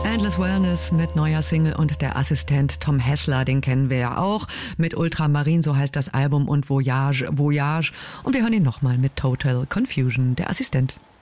Endless Wellness mit neuer Single und der Assistent Tom Hessler, den kennen wir ja auch. Mit Ultramarin, so heißt das Album, und Voyage, Voyage. Und wir hören ihn nochmal mit Total Confusion, der Assistent.